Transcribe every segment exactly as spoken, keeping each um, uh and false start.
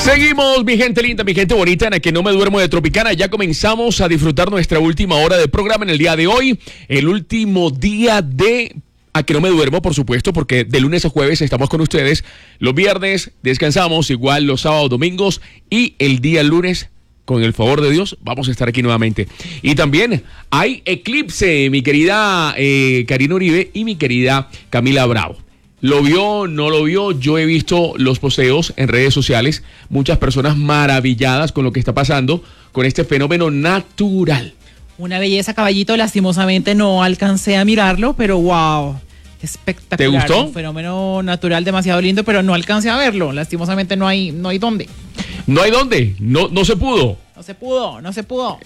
Seguimos, mi gente linda, mi gente bonita, en la que no me duermo de Tropicana. Ya comenzamos a disfrutar nuestra última hora de programa en el día de hoy. El último día de A que no me duermo, por supuesto, porque de lunes a jueves estamos con ustedes. Los viernes descansamos, igual los sábados, domingos y el día lunes, con el favor de Dios, vamos a estar aquí nuevamente. Y también hay eclipse, mi querida eh, Karina Uribe y mi querida Camila Bravo. ¿Lo vio? ¿No lo vio? Yo he visto los posteos en redes sociales, muchas personas maravilladas con lo que está pasando con este fenómeno natural. Una belleza, caballito, lastimosamente no alcancé a mirarlo, pero wow, espectacular. ¿Te gustó? Un fenómeno natural demasiado lindo, pero no alcancé a verlo, lastimosamente no hay, no hay dónde. ¿No hay dónde? No, no se pudo. No se pudo, no se pudo.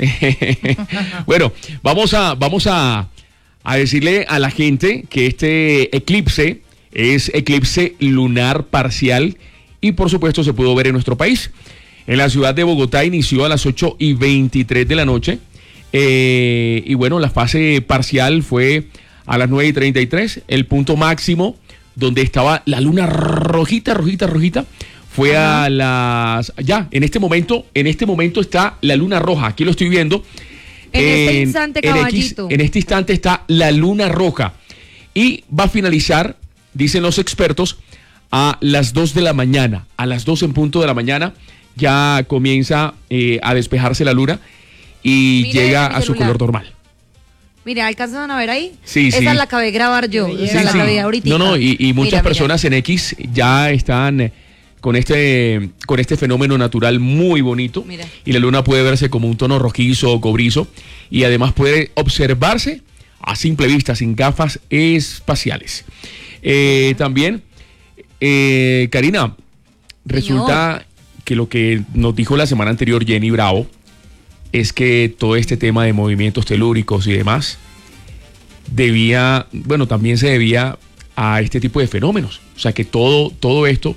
Bueno, vamos a, vamos a, a decirle a la gente que este eclipse es eclipse lunar parcial y por supuesto se pudo ver en nuestro país. En la ciudad de Bogotá inició a las ocho y veintitrés de la noche eh, y bueno, la fase parcial fue a las nueve y treinta y tres. El punto máximo donde estaba la luna rojita, rojita, rojita fue Ajá. a las... Ya, en este momento, en este momento está la luna roja, aquí lo estoy viendo. En, en este instante, caballito. En, en este instante está la luna roja y va a finalizar, dicen los expertos, a las dos de la mañana. A las dos en punto de la mañana ya comienza eh, a despejarse la luna y Mire, llega a su color normal. Mira, ¿alcanzan a ver ahí? Sí, Esa sí. la acabé de grabar yo. Sí, Esa sí. la acabé ahorita. No, no, y, y muchas mira, personas mira. en X ya están con este, con este fenómeno natural muy bonito. Mira. Y la luna puede verse como un tono rojizo o cobrizo y además puede observarse a simple vista, sin gafas espaciales. Eh, también, eh, Karina, resulta Señor. que lo que nos dijo la semana anterior Jenny Bravo es que todo este tema de movimientos telúricos y demás debía, bueno, también se debía a este tipo de fenómenos. O sea que todo, todo esto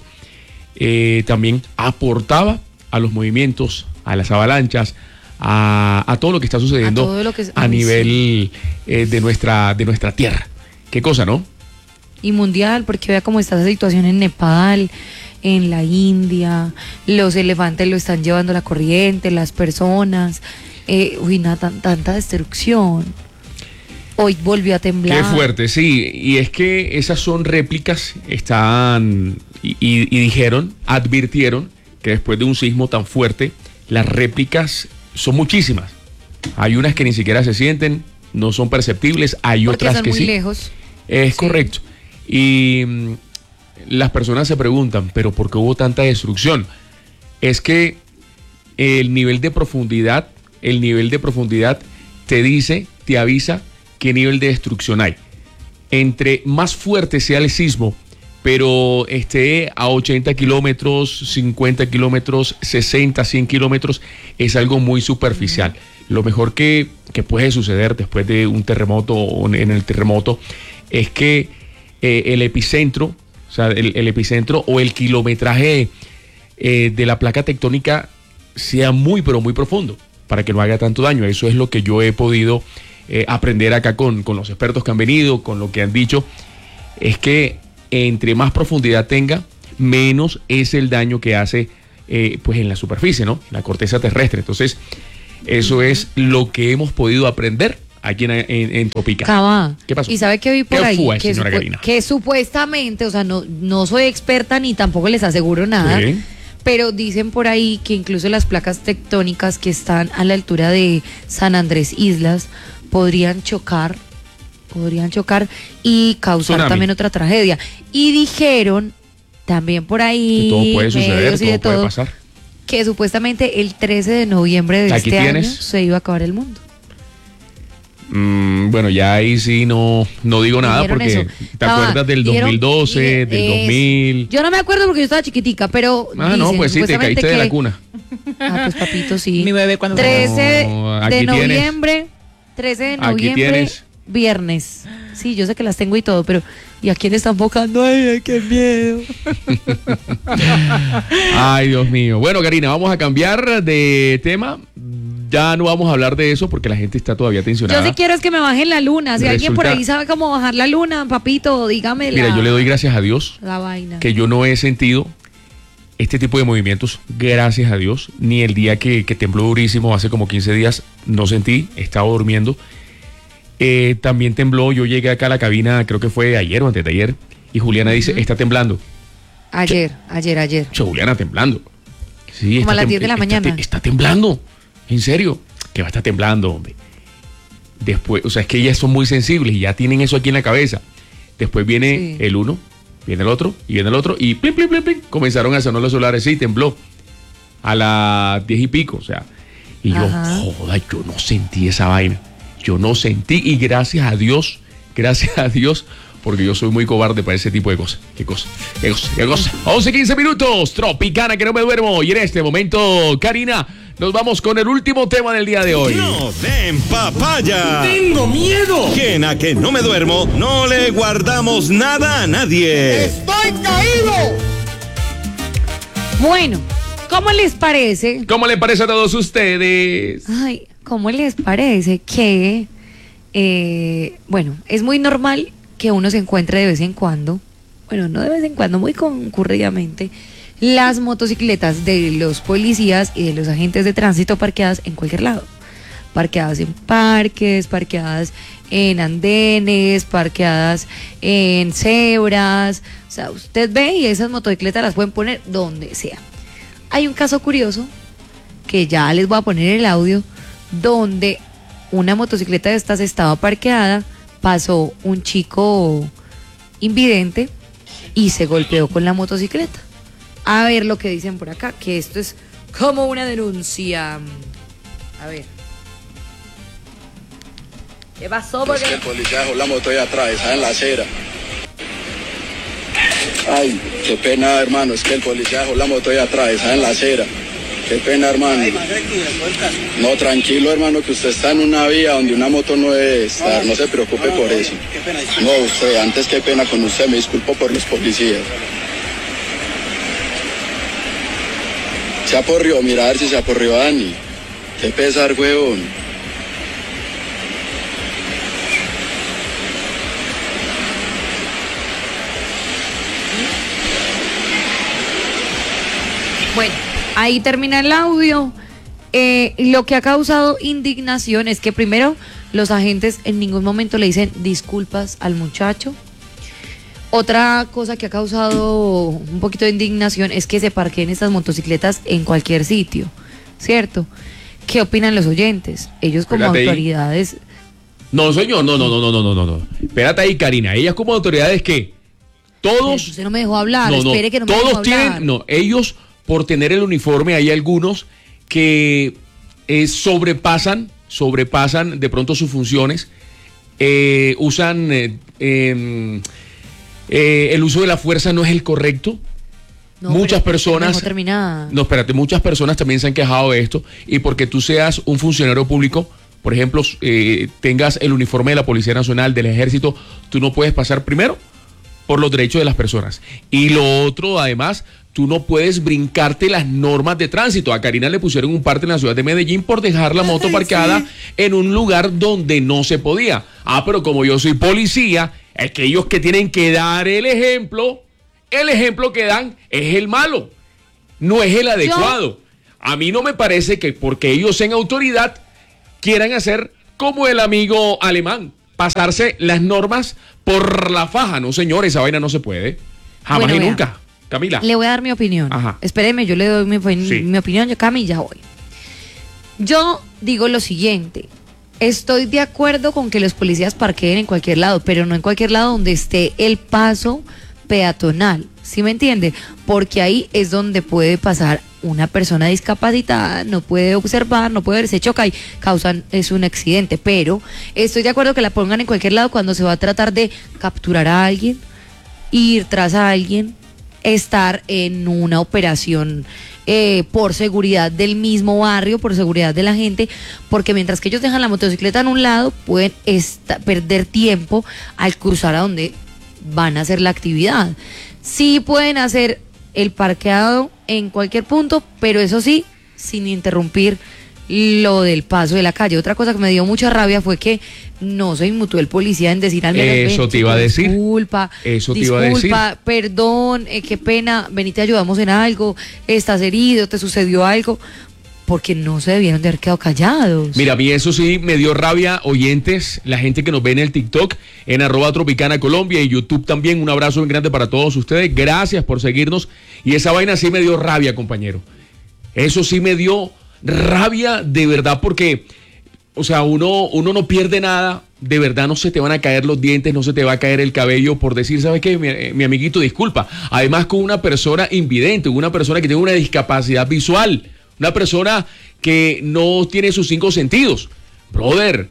eh, también aportaba a los movimientos, a las avalanchas, a, a todo lo que está sucediendo a, lo que, a nivel sí. eh, de, nuestra, de nuestra tierra. Qué cosa, ¿no? Y mundial, porque vea cómo está esa situación en Nepal, en la India, los elefantes lo están llevando la corriente, las personas, eh, uy, nada, tan, tanta destrucción. Hoy volvió a temblar. Qué fuerte, sí, y es que esas son réplicas, están, y, y, y dijeron, advirtieron que después de un sismo tan fuerte, las réplicas son muchísimas. Hay unas que ni siquiera se sienten, no son perceptibles, hay porque otras son que muy sí. lejos. Es sí. correcto. Y mm, las personas se preguntan, ¿pero por qué hubo tanta destrucción? Es que el nivel de profundidad, el nivel de profundidad te dice, te avisa qué nivel de destrucción hay. Entre más fuerte sea el sismo, pero esté a ochenta kilómetros, cincuenta kilómetros, sesenta, cien kilómetros, es algo muy superficial. Uh-huh. Lo mejor que, que puede suceder después de un terremoto o en el terremoto es que eh, el epicentro, o sea, el, el epicentro o el kilometraje eh, de la placa tectónica sea muy, pero muy profundo para que no haga tanto daño. Eso es lo que yo he podido eh, aprender acá con, con los expertos que han venido, con lo que han dicho, es que entre más profundidad tenga, menos es el daño que hace eh, pues en la superficie, ¿no? En la corteza terrestre. Entonces, eso es lo que hemos podido aprender aquí en, en, en Tropicana. Cava. ¿Qué pasó? Y sabe que vi por ¿Qué ahí fue, que, señora supu- Karina? que supuestamente, o sea, no, no soy experta ni tampoco les aseguro nada, Sí. pero dicen por ahí que incluso las placas tectónicas que están a la altura de San Andrés Islas podrían chocar, podrían chocar y causar Tsunami. También otra tragedia. Y dijeron también por ahí, Que todo puede suceder, medios y todo de puede todo, pasar. que supuestamente el trece de noviembre de Aquí este tienes. año se iba a acabar el mundo. Mm, bueno, ya ahí sí no, no digo nada Dijeron porque eso. te Estaba- acuerdas del dijeron- dos mil doce, dije- del es- dos mil. Yo no me acuerdo porque yo estaba chiquitica, pero Ah, dicen, no, pues sí, te supuestamente caíste de la que- cuna. Ah, pues papito, sí. Mi bebé cuando trece No, aquí de tienes. noviembre, trece de Aquí noviembre, tienes. viernes. Sí, yo sé que las tengo y todo, pero ¿y a quién está enfocando? Ay, ay, qué miedo. Ay, Dios mío. Bueno, Karina, vamos a cambiar de tema. Ya no vamos a hablar de eso porque la gente está todavía tensionada. Yo sí quiero es que me bajen la luna. Si alguien por Resulta- ahí sabe cómo bajar la luna, papito, dígame la, Mira, yo le doy gracias a Dios la vaina. que yo no he sentido este tipo de movimientos, gracias a Dios, ni el día que, que tembló durísimo, hace como quince días, no sentí, estaba durmiendo. Eh, también tembló, yo llegué acá a la cabina, creo que fue ayer o antes de ayer, y Juliana uh-huh. dice, está temblando. Ayer, che, ayer, ayer. Che, Juliana, temblando. Sí, como a las diez de la está, mañana. Está, está temblando, en serio, que va a estar temblando, hombre. Después, o sea, es que ellas son muy sensibles y ya tienen eso aquí en la cabeza. Después viene sí. el uno, viene el otro, y viene el otro, y plim, plim, plim, plim, comenzaron a sonar los celulares, sí, tembló. A las diez y pico, o sea. Y Ajá. yo, joda, yo no sentí esa vaina. Yo no sentí, y gracias a Dios, gracias a Dios, porque yo soy muy cobarde para ese tipo de cosas. ¿Qué cosa? ¿Qué cosa? ¿Qué cosa? once, quince minutos, Tropicana, que no me duermo. Y en este momento, Karina, nos vamos con el último tema del día de hoy. ¡No den papaya! ¡Tengo miedo! Que en A Que No Me Duermo no le guardamos nada a nadie. ¡Estoy caído! Bueno, ¿cómo les parece? ¿Cómo les parece a todos ustedes? Ay, ¿cómo les parece que, eh, bueno, es muy normal que uno se encuentre de vez en cuando, bueno, no de vez en cuando, muy concurridamente, las motocicletas de los policías y de los agentes de tránsito parqueadas en cualquier lado? Parqueadas en parques, parqueadas en andenes, parqueadas en cebras. O sea, usted ve y esas motocicletas las pueden poner donde sea. Hay un caso curioso que ya les voy a poner el audio, donde una motocicleta de estas estaba parqueada, pasó un chico invidente y se golpeó con la motocicleta. A ver lo que dicen por acá, que esto es como una denuncia. A ver. ¿Qué pasó? Es que el policía dejó la moto ahí atrás, en la acera. Ay, qué pena, hermano, es que el policía dejó la moto ahí atrás, en la acera. Qué pena, hermano. No, tranquilo, hermano, que usted está en una vía donde una moto no debe estar, no se preocupe por eso. No, usted, antes qué pena con usted, me disculpo por los policías. Se aporrió, mira a ver si se aporrió Dani. Qué pesar, huevón. Bueno, ahí termina el audio. Eh, lo que ha causado indignación es que primero los agentes en ningún momento le dicen disculpas al muchacho. Otra cosa que ha causado un poquito de indignación es que se parqueen estas motocicletas en cualquier sitio, ¿cierto? ¿Qué opinan los oyentes? Ellos como Espérate autoridades... Ahí. No, señor, no, no, no, no, no, no, no. Espérate ahí, Karina. Ellas como autoridades, ¿qué? Todos... Usted no me dejó hablar, no, no, espere que no me todos dejó tienen, hablar. No, ellos, por tener el uniforme, hay algunos que eh, sobrepasan, sobrepasan de pronto sus funciones, eh, usan... Eh, eh, Eh, el uso de la fuerza no es el correcto. No, muchas personas no, espérate, muchas personas también se han quejado de esto, y porque tú seas un funcionario público, por ejemplo, eh, tengas el uniforme de la Policía Nacional, del Ejército, tú no puedes pasar primero por los derechos de las personas, y lo otro, además, tú no puedes brincarte las normas de tránsito. A Karina le pusieron un parte en la ciudad de Medellín por dejar la moto parqueada sí. en un lugar donde no se podía. Ah, pero como yo soy policía, es que ellos que tienen que dar el ejemplo, el ejemplo que dan es el malo, no es el adecuado. Yo... A mí no me parece que porque ellos sean autoridad quieran hacer como el amigo alemán, pasarse las normas por la faja. No, señor, esa vaina no se puede. Jamás bueno, y nunca. Vea. Camila. Le voy a dar mi opinión. Ajá. Espéreme, yo le doy mi, sí. mi opinión, yo Cami, ya voy. Yo digo lo siguiente. Estoy de acuerdo con que los policías parqueen en cualquier lado, pero no en cualquier lado donde esté el paso peatonal, ¿sí me entiende? Porque ahí es donde puede pasar una persona discapacitada, no puede observar, no puede ver, se choca y causan es un accidente. Pero estoy de acuerdo que la pongan en cualquier lado cuando se va a tratar de capturar a alguien, ir tras a alguien, estar en una operación eh, por seguridad del mismo barrio, por seguridad de la gente, porque mientras que ellos dejan la motocicleta en un lado, pueden esta, perder tiempo al cruzar a donde van a hacer la actividad. Sí pueden hacer el parqueado en cualquier punto, pero eso sí, sin interrumpir lo del paso de la calle. Otra cosa que me dio mucha rabia fue que no se inmutó el policía en decir al menos, Eso ven, te iba a decir. Disculpa, Eso te disculpa, iba a decir. perdón, eh, qué pena, ven y te ayudamos en algo, estás herido, te sucedió algo, porque no se debieron de haber quedado callados. Mira, a mí eso sí me dio rabia, oyentes, la gente que nos ve en el TikTok, en arroba Tropicana Colombia, en YouTube también, un abrazo bien grande para todos ustedes, gracias por seguirnos, y esa vaina sí me dio rabia, compañero, eso sí me dio rabia de verdad, porque, o sea, uno, uno no pierde nada, de verdad no se te van a caer los dientes, no se te va a caer el cabello por decir, ¿sabes qué? Mi, mi amiguito, disculpa, además con una persona invidente, una persona que tiene una discapacidad visual, una persona que no tiene sus cinco sentidos. Brother,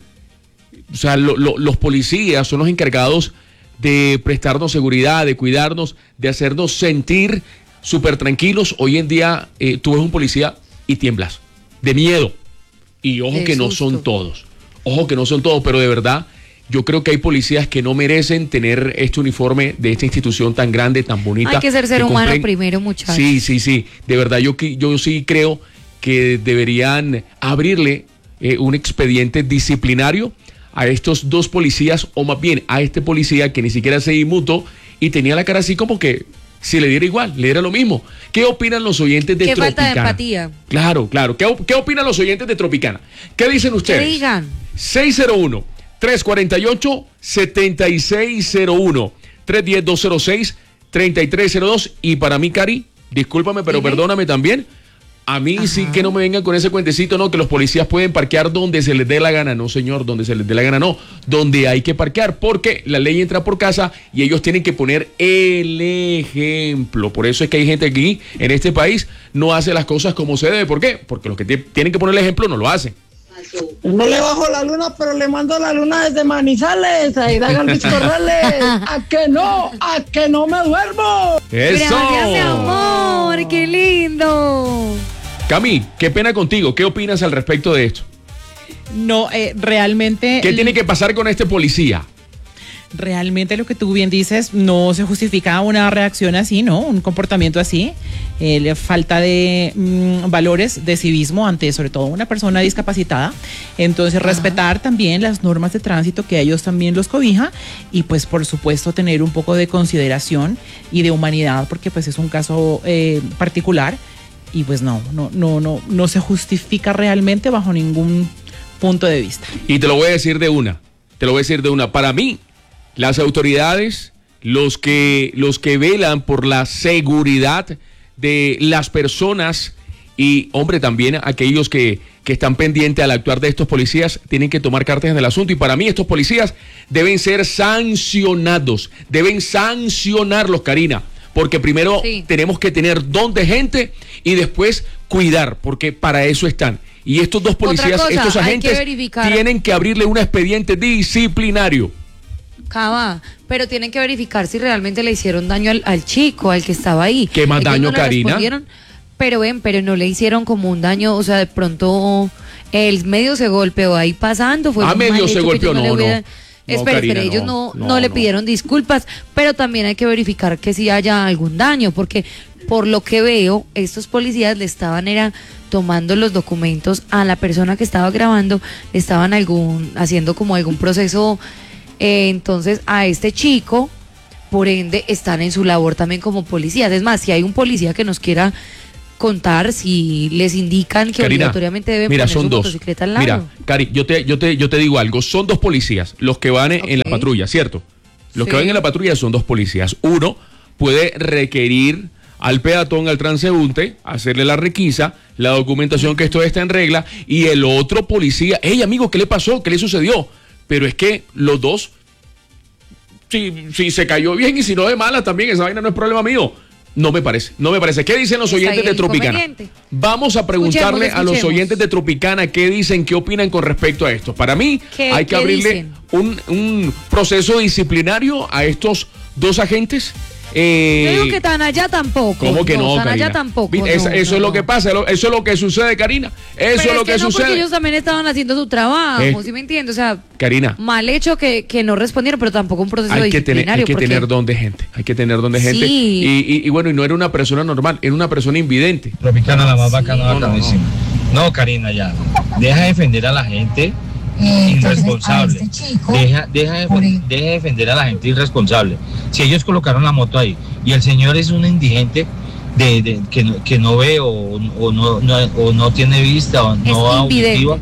o sea, lo, lo, los policías son los encargados de prestarnos seguridad, de cuidarnos, de hacernos sentir súper tranquilos. Hoy en día eh, tú ves un policía y tiemblas, de miedo. Y ojo De que no susto. son todos, ojo que no son todos, pero de verdad yo creo que hay policías que no merecen tener este uniforme de esta institución tan grande, tan bonita. Hay que ser ser humano cumplen- primero, muchachos. Sí, sí, sí. De verdad, yo, qui- yo sí creo que deberían abrirle eh, un expediente disciplinario a estos dos policías, o más bien a este policía que ni siquiera se inmutó y tenía la cara así como que si le diera igual, le diera lo mismo. ¿Qué opinan los oyentes de Qué Tropicana? falta de empatía. Claro, claro. ¿Qué, op- qué opinan los oyentes de Tropicana? ¿Qué dicen Que ustedes? digan. seis cero uno, tres cuatro ocho, siete seis cero uno, tres uno cero, dos cero seis, tres tres cero dos. Y para mí, Cari, discúlpame, pero Dime. perdóname también. A mí sí que no me vengan con ese cuentecito, no, que los policías pueden parquear donde se les dé la gana. No, señor, donde se les dé la gana, no. Donde hay que parquear, porque la ley entra por casa y ellos tienen que poner el ejemplo. Por eso es que hay gente aquí, en este país, no hace las cosas como se debe. ¿Por qué? Porque los que te- tienen que poner el ejemplo no lo hacen. No le bajo la luna, pero le mando la luna desde Manizales, ahí da Luis Corrales. A que no, a que no me duermo. ¡Eso! Gracias, mi amor, qué lindo. Cami, qué pena contigo. ¿Qué opinas al respecto de esto? No, eh, realmente. ¿Qué tiene que pasar con este policía? Realmente lo que tú bien dices, no se justifica una reacción así, ¿no? Un comportamiento así. Eh, le falta de mm, valores de civismo ante, sobre todo, una persona discapacitada. Entonces, respetar también las normas de tránsito, que a ellos también los cobija. Y, pues, por supuesto, tener un poco de consideración y de humanidad, porque, pues, es un caso eh, particular. Y, pues, no, no, no, no, no se justifica realmente bajo ningún punto de vista. Y te lo voy a decir de una. Te lo voy a decir de una. Para mí, las autoridades, los que, los que velan por la seguridad de las personas y, hombre, también aquellos que, que están pendientes al actuar de estos policías, tienen que tomar cartas en el asunto. Y para mí estos policías deben ser sancionados, deben sancionarlos, Karina, porque primero Sí. tenemos que tener don de gente y después cuidar, porque para eso están. Y estos dos policías, cosa, estos hay que agentes, verificar. tienen que abrirle un expediente disciplinario. Cava, pero tienen que verificar si realmente le hicieron daño al, al chico, al que estaba ahí. ¿Qué más Ellos daño, no le Karina? respondieron, pero ven, pero no le hicieron como un daño, o sea, de pronto el medio se golpeó ahí pasando, fue Ah, un medio mal se hecho que golpeó, ellos le no, no. hubieran- No, Espera, Karina, espera, ellos no, no, no, no, le no. pidieron disculpas, pero también hay que verificar que si haya algún daño, porque por lo que veo, estos policías le estaban era tomando los documentos a la persona que estaba grabando, le estaban algún haciendo como algún proceso, eh, entonces a este chico, por ende, están en su labor también como policías. Es más, si hay un policía que nos quiera contar, si les indican que Karina, obligatoriamente deben mira, poner son su dos. motocicleta al lado. Mira, Cari, yo te, yo te, yo te digo algo. Son dos policías los que van en, en la Ok. patrulla, ¿cierto? Los que Sí. van en la patrulla son dos policías. Uno puede requerir al peatón, al transeúnte, hacerle la requisa, la documentación que esto está en regla, y el otro policía, hey amigo, ¿qué le pasó? ¿Qué le sucedió? Pero es que los dos, si, si se cayó bien y si no de mala también, esa vaina no es problema mío. No me parece, no me parece. ¿Qué dicen los Está oyentes ahí de el Tropicana? inconveniente. Vamos a preguntarle Escuchemos, a los escuchemos. oyentes de Tropicana qué dicen, qué opinan con respecto a esto. Para mí ¿Qué- hay que qué abrirle dicen? un, un proceso disciplinario a estos dos agentes. Eh, Yo digo que tan allá tampoco. ¿Cómo que no, tan Karina? allá tampoco. ¿Viste? no, Eso, eso no, es lo no. que pasa, lo- eso es lo que sucede, Karina. Eso Pero es lo que, no, porque sucede. ellos también estaban haciendo su trabajo, Eh, ¿sí me entiendes? O sea, Karina, mal hecho que, que no respondieron, pero tampoco un proceso hay que tener, disciplinario. hay que porque- tener don de gente, hay que tener don de gente. Sí. Y, y- y bueno, y no era una persona normal, era una persona invidente. Tropicana la más No, bacana, no, no. bacanísima. No, Karina, ya. Deja de defender a la gente irresponsable. Deja, deja, de, deja de defender a la gente irresponsable. Si ellos colocaron la moto ahí y el señor es un indigente de, de, que, no, que no ve o, o, no, no, o no tiene vista o no auditiva,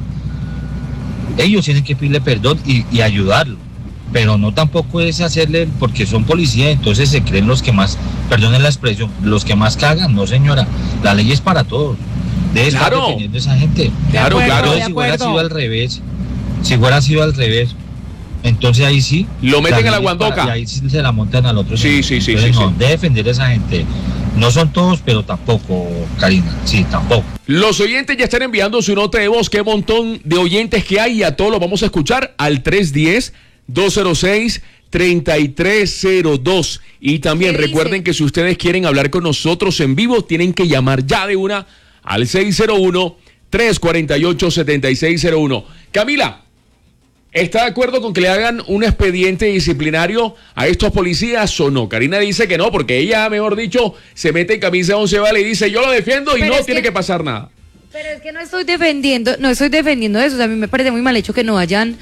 ellos tienen que pedirle perdón y, y ayudarlo. Pero no tampoco es hacerle, porque son policías, entonces se creen los que más, perdonen la expresión, los que más cagan. No, señora, la ley es para todos. Debe estar Claro. defendiendo a esa gente. Claro, acuerdo, claro. Entonces, de si hubiera acuerdo. sido al revés, si hubiera sido al revés, entonces ahí sí. Lo meten la a la ley es para- guandoca. Y ahí sí se la montan al otro. Sí, señor. sí, sí, Entonces, sí, no, sí. debe defender a esa gente. No son todos, pero tampoco, Karina. Sí, tampoco. Los oyentes ya están enviando su nota de voz. Qué montón de oyentes que hay y a todos los vamos a escuchar al tres uno cero, dos cero seis, tres tres cero dos. Y también ¿Qué recuerden dice? que si ustedes quieren hablar con nosotros en vivo, tienen que llamar ya de una al seis cero uno, tres cuatro ocho, siete seis cero uno. Camila, ¿está de acuerdo con que le hagan un expediente disciplinario a estos policías o no? Karina dice que no, porque ella, mejor dicho, se mete en camisa de once vale y dice, yo lo defiendo y Pero no es tiene que- que pasar nada. Pero es que no estoy defendiendo, no estoy defendiendo eso. O sea, a mí me parece muy mal hecho que no hayan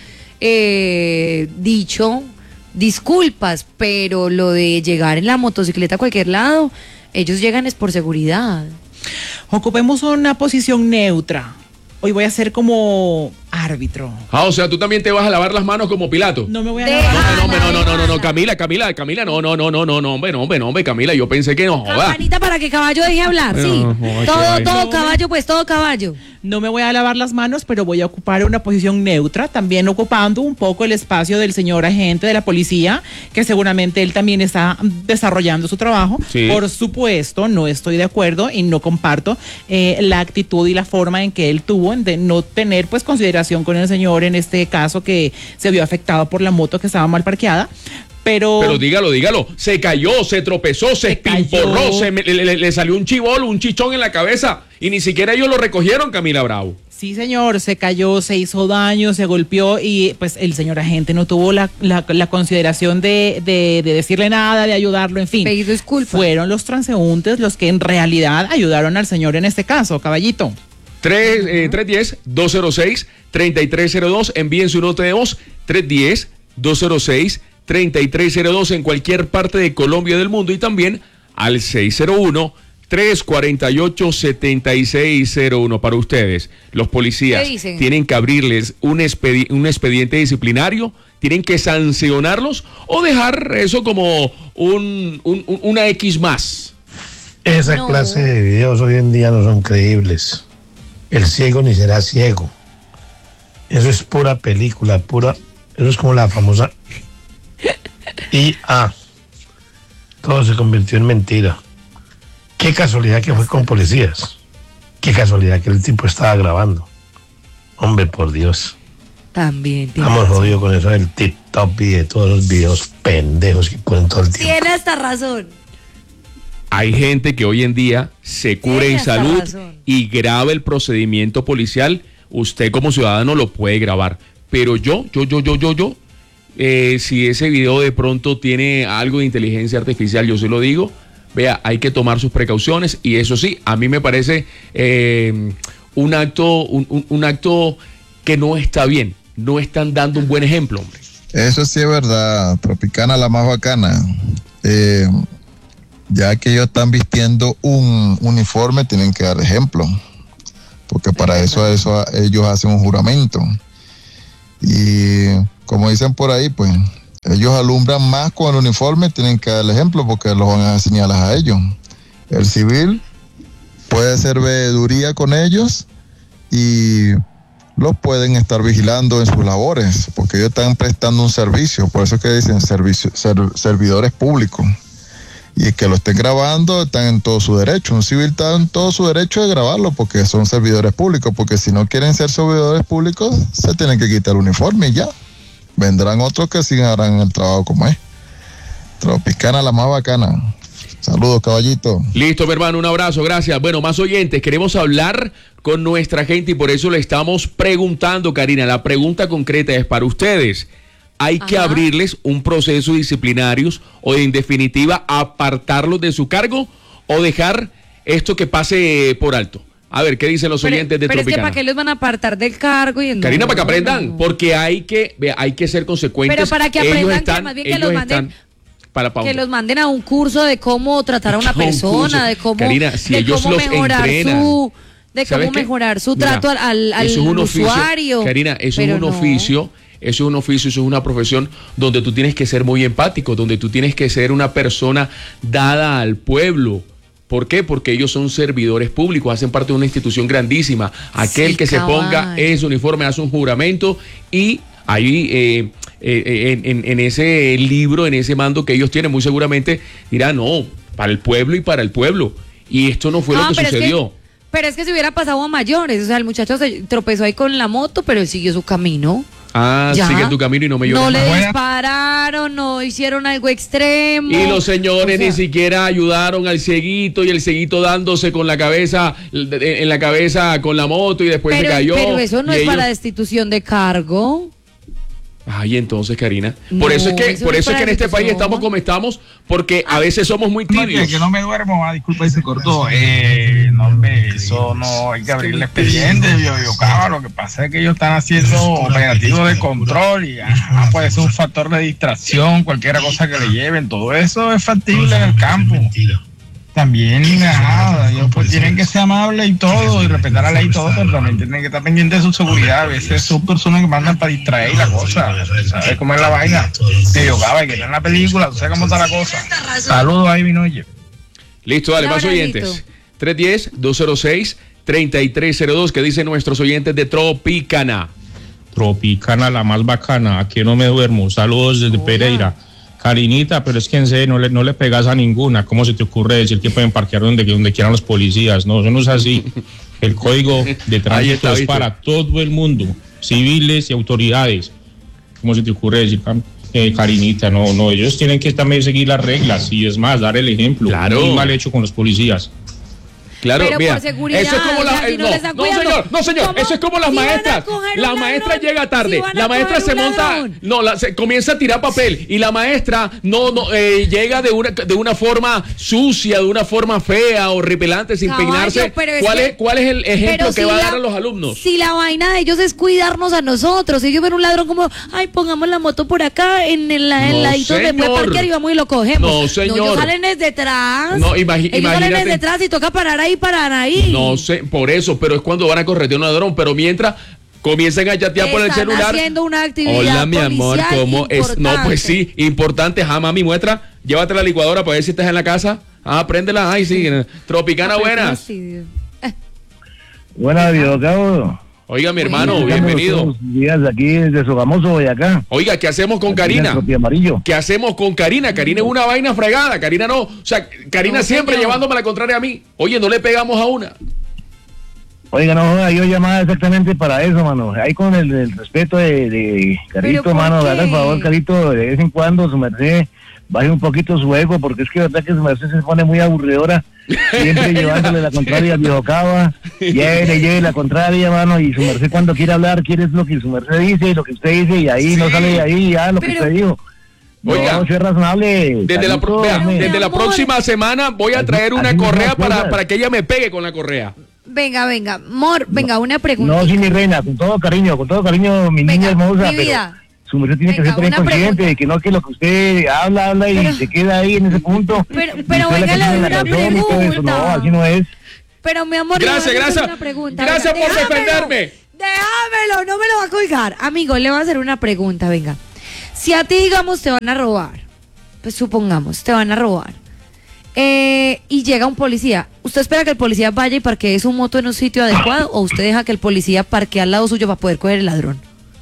eh, dicho disculpas, pero lo de llegar en la motocicleta a cualquier lado, ellos llegan es por seguridad. Ocupemos una posición neutra. Hoy voy a ser como árbitro. Ah, o sea, tú también te vas a lavar las manos como Pilato. No me voy a Deja- lavar. No, hombre, no, no, no, no, no, Déjala. Camila, Camila, Camila, no, no, no, no, no, no, hombre, no, hombre, no, hombre, Camila, yo pensé que no, joda. Campanita para que caballo deje hablar, Pero, sí. joder, qué todo, vaina. todo caballo, pues todo caballo. No me voy a lavar las manos, pero voy a ocupar una posición neutra, también ocupando un poco el espacio del señor agente de la policía, que seguramente él también está desarrollando su trabajo. Sí. Por supuesto, no estoy de acuerdo y no comparto eh, la actitud y la forma en que él tuvo de no tener pues consideración con el señor en este caso que se vio afectado por la moto que estaba mal parqueada. Pero, Pero dígalo, dígalo, se cayó, se tropezó, se, Se espimporró, cayó. se me- le, le- le salió un chivolo, un chichón en la cabeza y ni siquiera ellos lo recogieron, Camila Bravo. sí, señor, se cayó, se hizo daño, se golpeó y pues el señor agente no tuvo la, la- la consideración de, de- de decirle nada, de ayudarlo, en fin. Pedir disculpas. Fueron los transeúntes los que en realidad ayudaron al señor en este caso, caballito. tres, eh, tres uno cero, dos cero seis, tres tres cero dos, envíen su nota de voz, tres uno cero, dos cero seis, tres tres cero dos en cualquier parte de Colombia y del mundo y también al seis cero uno, tres cuatro ocho, siete seis cero uno. Para ustedes, los policías ¿Qué dicen? tienen que abrirles un, expedi- un expediente disciplinario, tienen que sancionarlos o dejar eso como un, un- un- una X más. Esa No. clase de videos hoy en día no son creíbles. El ciego ni será ciego. Eso es pura película, pura. Eso es como la famosa I A. Todo se convirtió en mentira. Qué casualidad que fue con policías. Qué casualidad que el tipo estaba grabando. Hombre, por Dios. También. tiene Estamos razón. jodidos con eso del TikTok y de todos los videos pendejos que ponen todo el tiempo. Tiene hasta razón. Hay gente que hoy en día se cura en Tienes hasta salud razón. y graba el procedimiento policial. Usted como ciudadano lo puede grabar. Pero yo, yo, yo, yo, yo, yo, eh, si ese video de pronto tiene algo de inteligencia artificial, yo se lo digo, vea, hay que tomar sus precauciones y eso sí, a mí me parece eh, un acto, un, un- un acto que no está bien. No están dando un buen ejemplo, hombre. Eso sí es verdad, Tropicana la más bacana. Eh, ya que ellos están vistiendo un uniforme, tienen que dar ejemplo, porque para eso, eso ellos hacen un juramento. Y como dicen por ahí, pues ellos alumbran más con el uniforme, tienen que dar el ejemplo porque los van a señalar a ellos. El civil puede hacer veeduría con ellos y los pueden estar vigilando en sus labores, porque ellos están prestando un servicio, por eso es que dicen servicio, ser- servidores públicos. Y que lo estén grabando, están en todo su derecho. Un civil está en todo su derecho de grabarlo, porque son servidores públicos, porque si no quieren ser servidores públicos, se tienen que quitar el uniforme y ya. Vendrán otros que sí harán el trabajo como es. Tropicana la más bacana. Saludos, caballito. Listo, mi hermano, un abrazo, gracias. Bueno, más oyentes, queremos hablar con nuestra gente y por eso le estamos preguntando, Karina. La pregunta concreta es para ustedes. ¿Hay que Ajá. abrirles un proceso disciplinario o en definitiva apartarlos de su cargo o dejar esto que pase por alto? A ver, ¿qué dicen los Pero, oyentes de pero es que Tropicana? ¿para qué los van a apartar del cargo? Y Karina, no, para que no, aprendan, no, no. porque hay que, vea, hay que ser consecuentes. Pero para que Ellos aprendan que están- más bien que ellos los manden- están para, para Que los manden a un curso de cómo tratar a una Un curso. persona, de cómo, Karina, si de ellos cómo los mejorar entrenan. su, de ¿Sabes cómo qué? mejorar su Mira, trato al, al, al eso es un oficio, usuario. Karina, eso Pero es un no. oficio, eso es un oficio, eso es una profesión donde tú tienes que ser muy empático, donde tú tienes que ser una persona dada al pueblo. ¿Por qué? Porque ellos son servidores públicos, hacen parte de una institución grandísima. Aquel Sí, que se cabal. ponga ese uniforme hace un juramento y ahí eh, eh, en, en- en ese libro, en ese mando que ellos tienen, muy seguramente dirán, no, para el pueblo y para el pueblo. Y esto no fue Ah, lo que pero es que- sucedió. Pero es que se hubiera pasado a mayores, o sea, el muchacho se tropezó ahí con la moto, pero él siguió su camino. Ah, Ya. sigue tu camino y no me llores No le más. dispararon, no hicieron algo extremo. Y los señores O sea, ni siquiera ayudaron al cieguito y el cieguito dándose con la cabeza, en la cabeza con la moto y después pero, se cayó. pero eso no y es ellos- para destitución de cargo. Ay, entonces, Karina. Por No, eso es que, eso por no es eso es que en para este país destitución. estamos como estamos, porque a veces somos muy No, que, tibios. que no me duermo, ah, disculpa y se cortó. Eh, no, hombre, eso no hay que abrirle expediente, yo, yo, cabrón, lo que pasa es que ellos están haciendo operativos de control y ajá, puede ser un factor de distracción, cualquier cosa que le lleven, todo eso es factible en el campo. También, ajá, ellos pues tienen que ser amables y todo, y respetar la ley y todo, pero también tienen que estar pendientes de su seguridad. A veces son personas que mandan para distraer la cosa, ¿sabes cómo es la vaina? Que yo, cabrón, que está en la película, tú sabes cómo está la cosa. Saludos ahí, Vinoye. Listo, dale, Un más abracito. oyentes. tres uno cero, dos cero seis, tres tres cero dos, que dicen nuestros oyentes de Tropicana. Tropicana, la más bacana. Aquí no me duermo. Saludos desde Pereira. Karinita, pero es que en serio no le, no le pegas a ninguna. ¿Cómo se te ocurre decir que pueden parquear donde, donde quieran los policías? No, eso no es así. El código de Ahí tránsito está, es ¿viste? para todo el mundo, civiles y autoridades. ¿Cómo se te ocurre decir, eh, Karinita? No, no, ellos tienen que también seguir las reglas y es más, dar el ejemplo. Claro. Muy mal hecho con los policías. Claro, Pero mira, por seguridad, eso es como o sea, la, si eh, no no, le están no, cuidando. señor, no señor, ¿Cómo? eso es como las Si van a maestras. coger un La ladrón, maestra llega tarde, si van a la maestra coger se un monta, ladrón. no, la, se comienza a tirar papel y la maestra no, no eh, llega de una de una forma sucia, de una forma fea o repelante, sin Caballo, peinarse. pero es ¿Cuál que- es cuál es el ejemplo Pero que si va a la- dar a los alumnos? Si la vaina de ellos es cuidarnos a nosotros, si ellos ven un ladrón como, ay, pongamos la moto por acá, en el, en No, ladito donde puede señor. parquear y vamos y lo cogemos. No, señor. ellos salen desde detrás. No, imagi- ellos salen imagínate. desde detrás y toca parar ahí, parar ahí. No sé, por eso, pero es cuando van a corretear a un ladrón, pero mientras comienzan a chatear por el Están celular. haciendo una actividad Hola, mi amor, policial ¿cómo es? No, pues sí, importante. importante. Ja, mami, muestra, llévate la licuadora para ver si estás en la casa. Ah, préndela. Ay, sí. Tropicana, Ah, pero qué buenas. fastidio. Buenas, videocabo. Oiga, mi hermano, Buenas. bienvenido. Días aquí desde Sogamoso, Boyacá. Oiga, ¿qué hacemos con Aquí en el Karina? Tropi Amarillo. ¿Qué hacemos con Karina? Karina es una vaina fregada. Karina no. O sea, Karina No, siempre señor. llevándome la contraria a mí. Oye, no le pegamos a una. Oiga, no joda, yo llamaba exactamente para eso, mano. Ahí con el, el respeto de, de Carito, ¿por mano. qué? Haga el favor, Carito, de vez en cuando, su merced, baje un poquito su ego, porque es que verdad que su merced se pone muy aburridora. Siempre llevándole la contraria al viejo Cava. Lleve, lleve la contraria, mano. Y su merced cuando quiere hablar, quiere es lo que su merced dice, lo que usted dice, y ahí no sale de ahí, ya lo que Pero- usted dijo. Oiga, no, sea razonable. Desde la, pro- Carito, vea, me- desde la amor. próxima semana voy a Así- traer una así no correa son para, cosas. para que ella me pegue con la correa. Venga, venga, Mor, venga, una pregunta. No, sí, mi reina, con todo cariño, con todo cariño, mi Venga, niña hermosa, mi pero vida. su merced tiene Venga, que ser también una consciente pregunta. de que no que lo que usted habla, habla y Pero- se queda ahí en ese punto. Pero- Y pero usted venga, la que le doy tiene la una razón y todo eso. pregunta. No, así no es. Pero mi amor, Gracias, le voy a hacer gracias. una pregunta. Gracias Venga, por déjamelo, defenderme. Déjamelo, no me lo va a colgar. Amigo, le voy a hacer una pregunta, venga. Si a ti, digamos, te van a robar, pues supongamos, te van a robar, eh, y llega un policía, ¿usted espera que el policía vaya y parquee su moto en un sitio adecuado o usted deja que el policía parquee al lado suyo para poder coger el ladrón?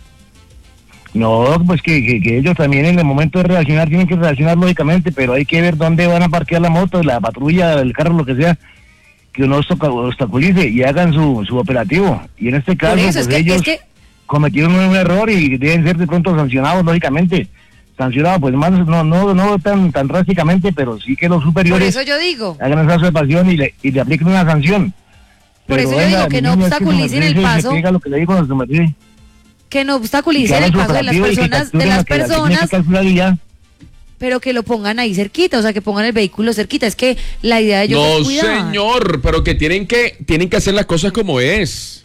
No, pues que, que, que ellos también en el momento de reaccionar tienen que reaccionar lógicamente, pero hay que ver dónde van a parquear la moto, la patrulla, el carro, lo que sea, que no obstac- obstaculice y hagan su, su operativo. Y en este caso, Por eso, pues es que, ellos es que cometieron un error y deben ser de pronto sancionados, lógicamente. Sancionados, pues más, no no no tan tan drásticamente, pero sí que los por superiores eso yo digo, hagan esa observación y le, y le apliquen una sanción. Por Pero eso yo digo que mi no niña, es su obstaculicen el merced se- paso. se pega lo que le digo a su merced. que no Que obstaculicen hagan el su paso de las operativo y que personas, de capturen las lo que la tiene que personas, calcular y ya. pero que lo pongan ahí cerquita, o sea, que pongan el vehículo cerquita. Es que la idea de ellos No, es cuidar. señor, pero que tienen que tienen que hacer las cosas como es.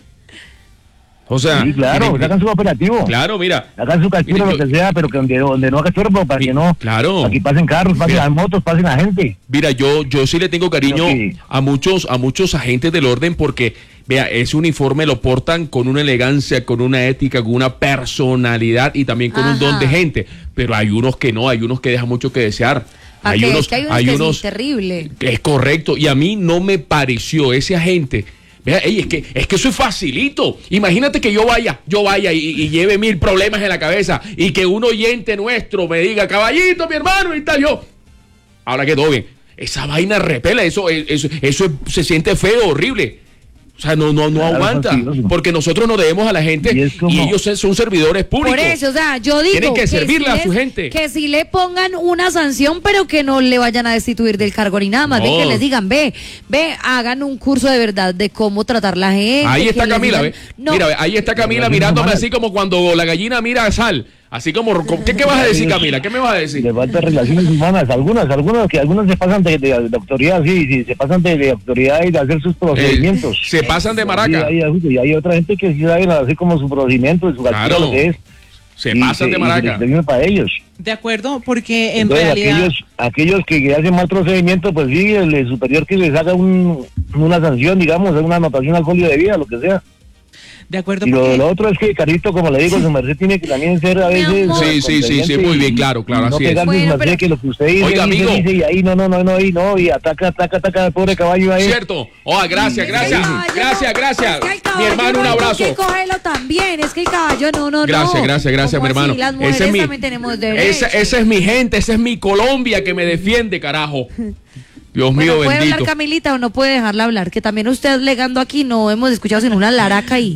O sea, sí, claro, tienen- hagan su operativo. Claro, mira. Hagan su captura, Mire, lo que sea, pero que donde, donde no haga estorbo, para que no. Claro. Aquí pasen carros, pasen Mira. las motos, pasen la gente. Mira, yo, yo sí le tengo cariño Pero que- a muchos, a muchos agentes del orden porque, vea, ese uniforme lo portan con una elegancia, con una ética, con una personalidad y también con un Ajá. don de gente. Pero hay unos que no, hay unos que dejan mucho que desear. ¿Para Hay qué? unos, Es que hay unos hay que unos sí, terrible. es correcto. Y a mí no me pareció ese agente. Vea, ey, es que es que eso es facilito. Imagínate que yo vaya, yo vaya y, y lleve mil problemas en la cabeza y que un oyente nuestro me diga, caballito, mi hermano, y tal, yo. Ahora que todo bien. Esa vaina repela, eso, eso, eso es- se siente feo, horrible. O sea, no, no, no Claro, aguanta. fastidioso. Porque nosotros nos debemos a la gente Y y, es como- ellos son servidores públicos. Por eso, o sea, yo digo Tienen que servirle sí a su les- gente. Que si le pongan una sanción, pero que no le vayan a destituir del cargo ni nada, más No. bien que les digan, ve, ve, hagan un curso de verdad de cómo tratar la gente. Ahí que está les Camila, digan- ¿ve? No, Mira, ve, ahí está Camila Pero mirándome no, así como cuando la gallina mira a sal. Así como, ¿qué, qué vas a decir, Camila? ¿Qué me vas a decir? Le falta relaciones humanas, algunas, algunas que algunos se pasan de, de, de autoridad, sí, sí, se pasan de, de autoridad y de hacer sus procedimientos. Eh, se pasan de maraca. Sí, hay, y hay otra gente que sí sabe hacer como su procedimiento, su captura, Claro. lo que es. Se y pasan se- de y maraca. se termina para ellos. De acuerdo, porque en Entonces, realidad... aquellos, aquellos que hacen mal procedimiento, pues sí, el, el superior que les haga un, una sanción, digamos, una anotación al folio de vida, lo que sea. De acuerdo, Y lo, porque... lo otro es que, Carito, como le digo, su merced tiene que también ser a Mi veces... amor. Sí, sí, sí, sí, muy bien, claro, claro, no así es. pegarle Bueno, su merced pero- que lo que usted dice, Oiga, dice, amigo. dice, y ahí no, no, no, y no, y ataca, ataca, ataca al pobre caballo ahí. ¿Cierto? Oh, gracias, Es que gracias. el caballo Gracias, no- gracias. es que el Mi caballo hermano, no un hay por abrazo. qué cogerlo también, es que el caballo no, no, Gracias, no. gracias, gracias, mi ¿Cómo hermano. así? Las mujeres Ese es mi- también tenemos derecho. Esa, esa es mi gente, esa es mi Colombia que me defiende, carajo. Dios Bueno, mío, ¿puede bendito. hablar Camilita o no puede dejarla hablar? Que también usted legando aquí no hemos escuchado sino una laraca ahí.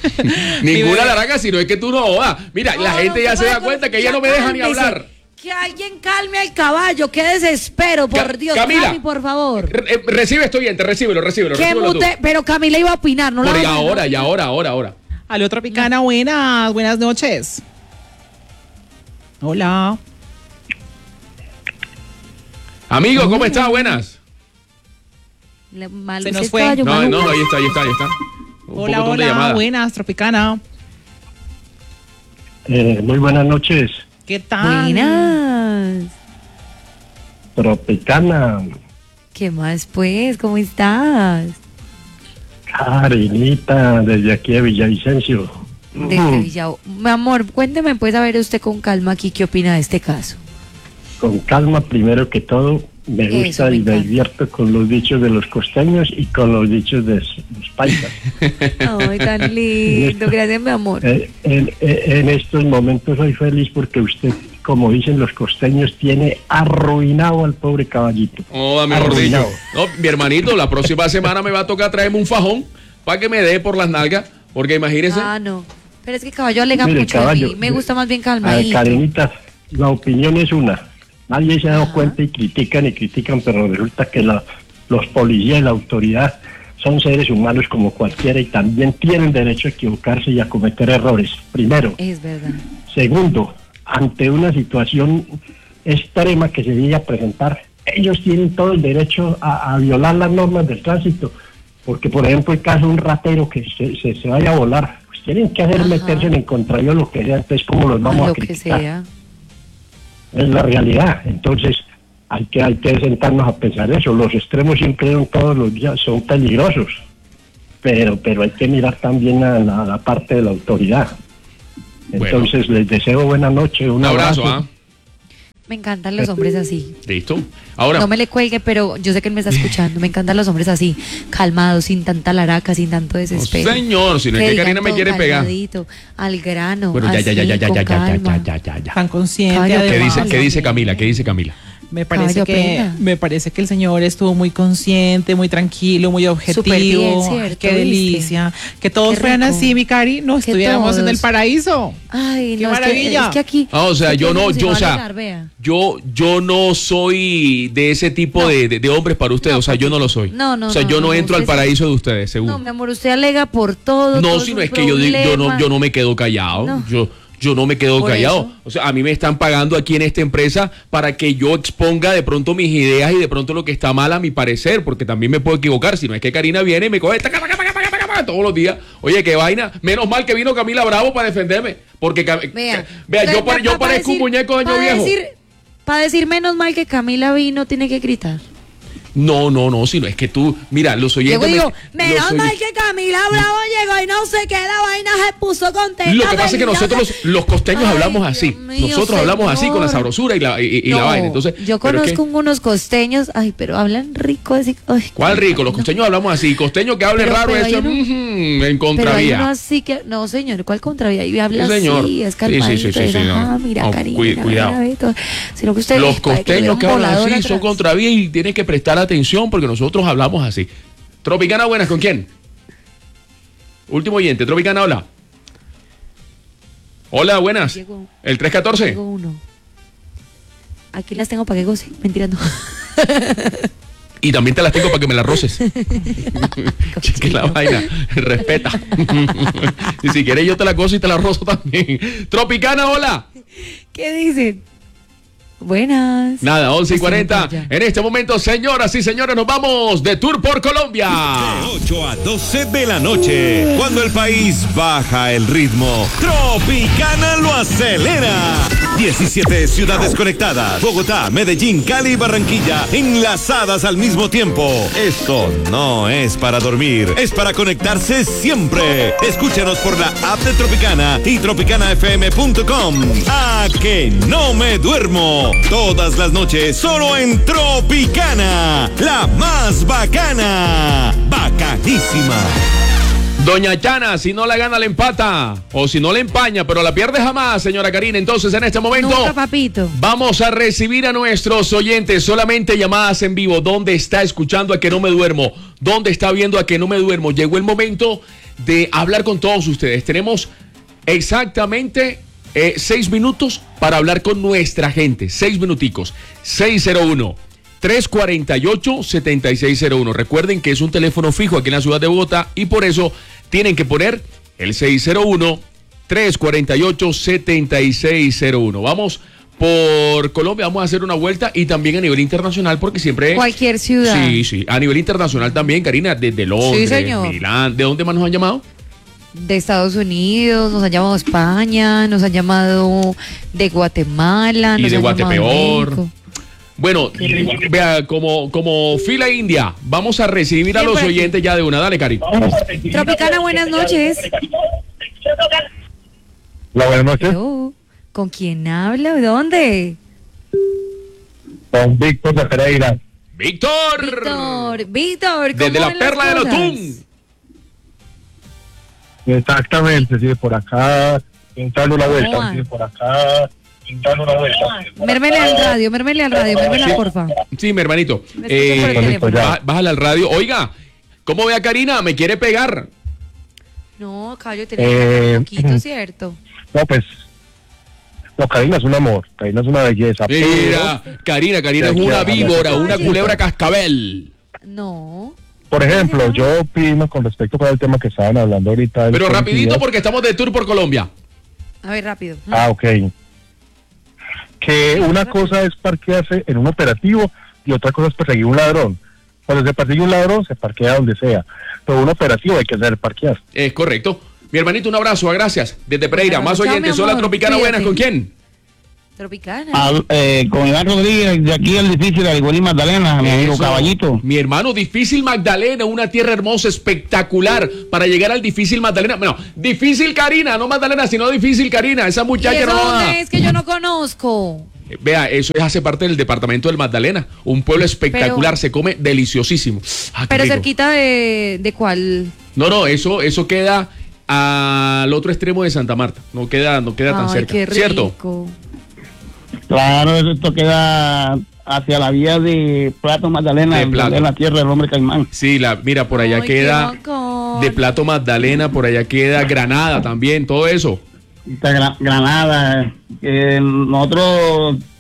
Ninguna laraca, sino es que tú no jodas. Mira, la No, gente no, ya no se da puede cuenta que con- ella no me ya deja ni cálmese. hablar. Que alguien calme al caballo, qué desespero, por Ca- Dios. Camila. Cami, por favor. Re- eh, recibe esto bien, te recíbelo, recíbelo, Que recíbelo tú. mute, pero Camila iba a opinar, no la Por vamos a- ahora, y ahora, ahora, ahora. Aló, Tropicana, buenas, buenas noches. Hola. Amigo, ¿cómo estás? Buenas. Le- mal- Se ese nos fue. caballo No, maluco. no, ahí está, ahí está, ahí está. Un Hola, pocotón de hola, llamada. buenas, Tropicana. Eh, muy buenas noches, ¿Qué tal? Buenas. Tropicana, ¿Qué más pues? ¿Cómo estás? Karinita, desde aquí de Villavicencio. Desde Villao. Mi amor, cuénteme pues a ver usted con calma aquí qué opina de este caso. Con calma, primero que todo, me Eso, gusta me y me encanta. divierto con los dichos de los costeños y con los dichos de s- los paisas. Ay, tan lindo. Gracias, mi amor. Eh, en, en estos momentos soy feliz porque usted, como dicen los costeños, tiene arruinado al pobre caballito. Oh, mejor dicho. Arruinado. No, mi hermanito, la próxima semana me va a tocar traerme un fajón para que me dé por las nalgas. Porque imagínese. Ah, no. Pero es que caballo alega Mire, mucho caballo, de mí. Me gusta más bien A calmadito. ver, Karenita, la opinión es una. Nadie se ha dado Ajá. cuenta y critican y critican, pero resulta que la, los policías y la autoridad son seres humanos como cualquiera y también tienen derecho a equivocarse y a cometer errores. Primero. Es verdad. Segundo, ante una situación extrema que se vaya a presentar, ellos tienen todo el derecho a, a violar las normas del tránsito. Porque, por ejemplo, el caso de un ratero que se, se, se vaya a volar, pues tienen que hacer Ajá. meterse en el contrario, lo que sea, entonces, ¿cómo los vamos a Lo que criticar? sea. Es la realidad. Entonces, hay que, hay que sentarnos a pensar eso. Los extremos siempre son todos los días, son peligrosos. Pero, pero hay que mirar también a la, a la parte de la autoridad. Bueno. Entonces, les deseo buena noche, un, Un abrazo, ¿ah? Me encantan los hombres así. Listo. Ahora. No me le cuelgue, pero yo sé que él me está escuchando. Me encantan los hombres así, calmados, sin tanta laraca, sin tanto desespero. No, señor, si no es que digan Karina me todo quiere pegar. calmadito, al grano. Bueno, ya, ya, ya, así, ya, ya, con ya, ya, ya, calma. ya, ya, ya, ya. Tan consciente, Caballo, ¿Qué además. dice, ¿Qué dice Camila? ¿Qué dice Camila? Me parece Caballo, que aprenda. me parece que el señor estuvo muy consciente, muy tranquilo, muy objetivo. Súper bien, Ay, ¿cierto? qué ¿Viste? delicia. Que todos Qué fueran rico. así, mi cari, no Que estuviéramos en el todos. paraíso. Ay, Qué no, es que- maravilla. Es que, aquí. Ah, o sea, aquí yo no, como si yo, o sea, alegar, vea. yo, yo no soy de ese tipo No. de, de, de hombres para ustedes, No, o sea, yo no lo soy. No, no, O sea, no, yo no, no, entro al usted sí. paraíso de ustedes, seguro. No, mi amor, usted alega por todo. No, todos si no sus es que yo, digo- yo no, problemas. yo no me quedo callado. No. Yo, yo no me quedo Por callado. eso. O sea, a mí me están pagando aquí en esta empresa para que yo exponga de pronto mis ideas y de pronto lo que está mal a mi parecer, porque también me puedo equivocar. Si no es que Karina viene y me coge taca, taca, taca, taca, taca, taca, todos los días. Oye, qué vaina. Menos mal que vino Camila Bravo para defenderme. Porque, Cam- Vea, vea yo, pa- pare- yo pa- pa parezco un decir- muñeco de año pa viejo. decir- Para decir menos mal que Camila vino, tiene que gritar. No, no, no, sino es que tú, mira, los oyentes... Luego digo, me- menos los mal oy- que Camila Bravo llegó y no sé qué, la vaina se puso contenta. Lo que pasa es que feliz, nosotros no los, sé- los costeños Ay, hablamos así. Dios mío, Nosotros hablamos así con la señor. sabrosura y la, y, y No, la vaina. Entonces, yo pero es conozco que- unos costeños, ay, pero hablan rico. Así, ay, ¿cuál rico? Los costeños hablamos así. Costeño que hable Pero- raro, pero hay eso uno- ujú, en pero hay contravía. uno así que, no señor, ¿cuál contravía? Y habla Sí, señor. así, es Sí, calmadito, sí, sí, sí, es, sí, no. ajá, mira, No, cariño, cuid- mira, cuidado. mira, todo. Sino que usted Los para que le costeños dé que un hablan volador así son atrás. contravía y tienen que prestar atención porque nosotros hablamos así. Tropicana, buenas, ¿con quién? Último oyente, Tropicana, hola. Hola, buenas. Llegó. El tres catorce. Tengo uno. Aquí las tengo para que goce. Mentira, no. Y también te las tengo para que me las roces. Que la vaina, respeta. Y si quieres yo te la gozo y te la rozo también. Tropicana, hola. ¿Qué dicen? Buenas. Nada, once y Pues cuarenta. ya. En este momento, señoras y señores, nos vamos de tour por Colombia. De ocho a doce de la noche, cuando el país baja el ritmo, Tropicana lo acelera. diecisiete ciudades conectadas, Bogotá, Medellín, Cali y Barranquilla, enlazadas al mismo tiempo. Esto no es para dormir, es para conectarse siempre. Escúchanos por la app de Tropicana y tropicana f m punto com. A que no me duermo. Todas las noches, solo en Tropicana, la más bacana. Bacanísima. Doña Chana, si no la gana, la empata. O si no la empaña, pero la pierde jamás, señora Karina. Entonces, en este momento, Nunca, papito. vamos a recibir a nuestros oyentes. Solamente llamadas en vivo. ¿Dónde está escuchando A Que No Me Duermo? ¿Dónde está viendo A Que No Me Duermo? Llegó el momento de hablar con todos ustedes. Tenemos exactamente eh, seis minutos para hablar con nuestra gente. Seis minuticos. seis cero uno, tres cuatro ocho, siete seis cero uno. Recuerden que es un teléfono fijo aquí en la ciudad de Bogotá y por eso tienen que poner el seis cero uno, tres cuatro ocho, siete seis cero uno. Vamos por Colombia, vamos a hacer una vuelta y también a nivel internacional porque siempre... Cualquier ciudad. Sí, sí. A nivel internacional también, Karina, desde Londres, señor. Milán. ¿De dónde más nos han llamado? De Estados Unidos, nos han llamado de España, nos han llamado de Guatemala, Y nos de han llamado Guatepeor. México. Bueno, vea, como, como fila india, vamos a recibir a Sí, los pues. oyentes ya de una. Dale, Cari. Tropicana, buenas noches. La buenas noches, Hello. ¿Con quién habla? ¿De dónde? con Víctor de Pereira. Víctor. Víctor, Víctor, ¿cómo Desde la van las perla del cosas? Otún. Exactamente, sí, por acá, pintando una ¿Cómo vuelta, van? sí, por acá, pintando una vuelta. Mérmele al radio, mérmele al radio, mérmele Sí. porfa. Sí, mi hermanito. Me escucho por el Eh, teléfono. bá- bájale al radio. Oiga, ¿cómo ve a Karina? ¿Me quiere pegar? No, Cayo, Eh, tenés un poquito, ¿cierto? No, pues, no, Karina es un amor, Karina es una belleza. Mira, Karina, Karina es Sí, una aquí, víbora, aquí. una culebra cascabel. No. Pero, por ejemplo, yo opino con respecto para el tema que estaban hablando ahorita. del Pero rapidito policía. porque estamos de tour por Colombia. A ver, rápido. Ah, ok. Que una cosa es parquearse en un operativo y otra cosa es perseguir un ladrón. Cuando se persigue un ladrón, se parquea donde sea. Pero un operativo hay que hacer parquear. Es correcto. Mi hermanito, un abrazo, gracias. Desde Pereira, Bueno, más chao, oyentes. mi Hola, amor, Tropicana, buenas. cuídate. ¿Con quién? Tropicana. Ah, eh, con Iván Rodríguez, de aquí el difícil de Igualí Magdalena, mi amigo Eso. Caballito. Mi hermano, difícil Magdalena, una tierra hermosa, espectacular, para llegar al difícil Magdalena. Bueno, difícil Karina, no Magdalena, sino difícil Karina. Esa ¿Y muchacha eso no dónde va. es que yo no conozco? Eh, Vea, eso hace parte del departamento del Magdalena. Un pueblo espectacular, Pero- se come deliciosísimo. Ah, qué Pero rico. cerquita de, de cuál. No, no, eso, eso queda al otro extremo de Santa Marta. No queda, no queda tan Ay, cerca. qué rico. ¿Cierto? Claro, esto queda hacia la vía de Plato Magdalena, De de, Plato. la tierra del hombre caimán. Sí, la, mira, por allá Ay, qué queda bacán. de Plato Magdalena, por allá queda Granada también, todo eso. Esta Gra- Granada, eh, nosotros